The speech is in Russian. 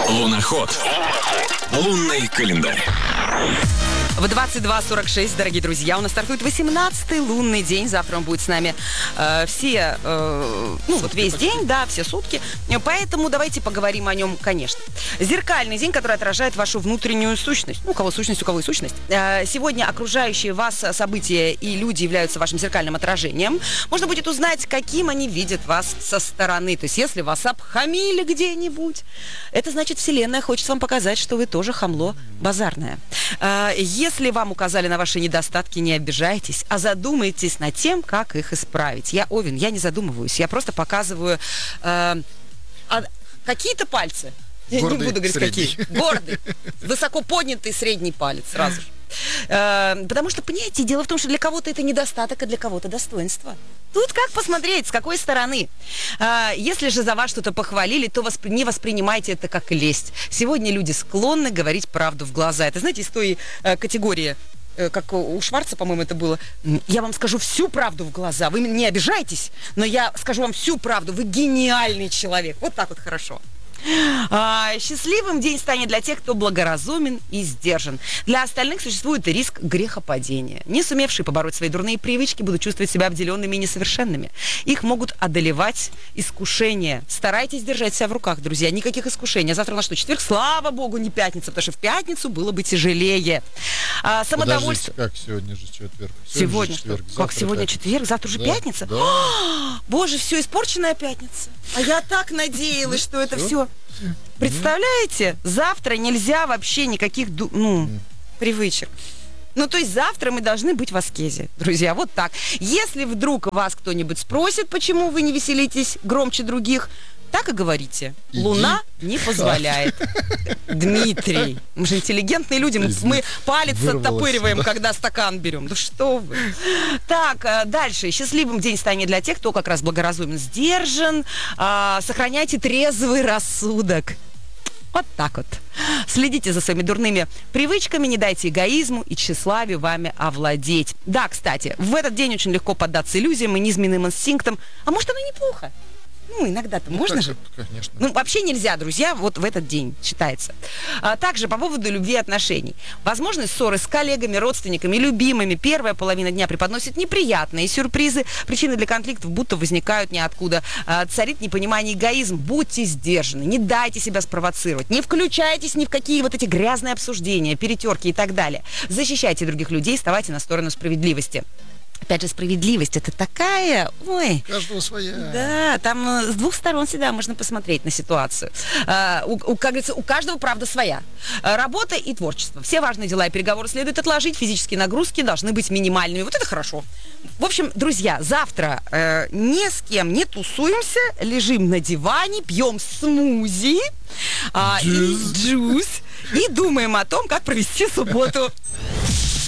Луноход. Лунный календарь. В 22:46, дорогие друзья, у нас стартует 18-й лунный день. Завтра он будет с нами весь день, да, все сутки. Поэтому давайте поговорим о нем, конечно. Зеркальный день, который отражает вашу внутреннюю сущность. У кого сущность, у кого и сущность. Сегодня окружающие вас события и люди являются вашим зеркальным отражением. Можно будет узнать, каким они видят вас со стороны. То есть, если вас обхамили где-нибудь, это значит, Вселенная хочет вам показать, что вы тоже хамло базарное. Если вам указали на ваши недостатки, не обижайтесь, а задумайтесь над тем, как их исправить. Я Овен, я не задумываюсь, я просто показываю какие-то пальцы. Я гордый, не буду говорить, средний. какие. Гордый, высоко поднятый средний палец сразу же. Потому что, понимаете, дело в том, что для кого-то это недостаток, а для кого-то достоинство. Тут как посмотреть, с какой стороны. Если же за вас что-то похвалили, то не воспринимайте это как лесть. Сегодня люди склонны говорить правду в глаза. Это, знаете, из той категории, как у Шварца, по-моему, это было. Я вам скажу всю правду в глаза. Вы не обижайтесь, но я скажу вам всю правду. Вы гениальный человек. Вот так вот хорошо. Счастливым день станет для тех, кто благоразумен и сдержан. Для остальных существует риск грехопадения. Не сумевшие побороть свои дурные привычки будут чувствовать себя обделенными и несовершенными. Их могут одолевать искушения. Старайтесь держать себя в руках, друзья. Никаких искушений. А завтра у нас что? Четверг? Слава богу, не пятница, потому что в пятницу было бы тяжелее. Самодовольство. Подождите, как сегодня же четверг? Сегодня же четверг, что? Как сегодня пятница. четверг? Завтра уже пятница? Да. Боже, все, испорченная пятница. А я так надеялась, что это все. Представляете? Завтра нельзя вообще никаких привычек. То есть завтра мы должны быть в аскезе, друзья, вот так. Если вдруг вас кто-нибудь спросит, почему вы не веселитесь громче других, так и говорите. Луна не позволяет. Дмитрий, мы же интеллигентные люди, мы палец оттопыриваем, когда стакан берем. Да что вы. Так, дальше. Счастливым день станет для тех, кто как раз благоразумен, сдержан. Сохраняйте трезвый рассудок. Вот так вот. Следите за своими дурными привычками, не дайте эгоизму и тщеславию вами овладеть. Да, кстати, в этот день очень легко поддаться иллюзиям и низменным инстинктам. А может, оно неплохо? Иногда-то можно же. Конечно. Вообще нельзя, друзья, вот в этот день считается. Также по поводу любви и отношений. Возможны ссоры с коллегами, родственниками, любимыми. Первая половина дня преподносит неприятные сюрпризы. Причины для конфликтов будто возникают ниоткуда. Царит непонимание, эгоизм. Будьте сдержаны, не дайте себя спровоцировать. Не включайтесь ни в какие вот эти грязные обсуждения, перетерки и так далее. Защищайте других людей, вставайте на сторону справедливости. Опять же, справедливость это такая, Каждого своя. Да, там с двух сторон всегда можно посмотреть на ситуацию. Как говорится, у каждого правда своя. Работа и творчество. Все важные дела и переговоры следует отложить, физические нагрузки должны быть минимальными. Вот это хорошо. В общем, друзья, завтра ни с кем не тусуемся, лежим на диване, пьем смузи, и джус, и думаем о том, как провести субботу.